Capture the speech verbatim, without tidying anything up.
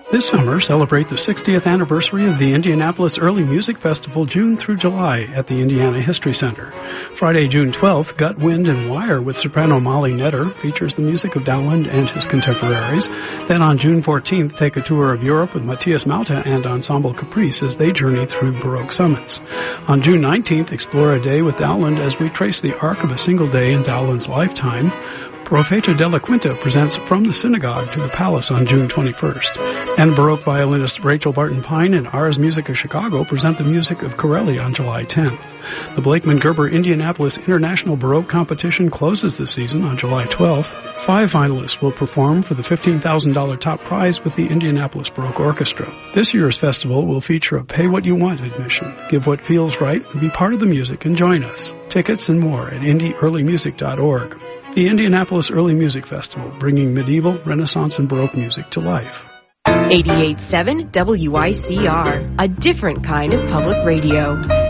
This summer, celebrate the sixtieth anniversary of the Indianapolis Early Music Festival June through July at the Indiana History Center. Friday, June twelfth, Gut, Wind, and Wire with soprano Molly Netter features the music of Dowland and his contemporaries. Then on June fourteenth, take a tour of Europe with Matthias Malta and Ensemble Caprice as they journey through Baroque summits. On June nineteenth, explore a day with Dowland as we trace the arc of a single day in Dowland's lifetime. Profeta della Quinta presents From the Synagogue to the Palace on June twenty-first. And Baroque violinist Rachel Barton Pine and Ars Musica Chicago present the music of Corelli on July tenth. The Blakeman Gerber Indianapolis International Baroque Competition closes the season on July twelfth. Five finalists will perform for the fifteen thousand dollars top prize with the Indianapolis Baroque Orchestra. This year's festival will feature a pay-what-you-want admission. Give what feels right and be part of the music and join us. Tickets and more at indy early music dot org. The Indianapolis Early Music Festival, bringing medieval, Renaissance, and Baroque music to life. eighty-eight point seven W I C R, a different kind of public radio.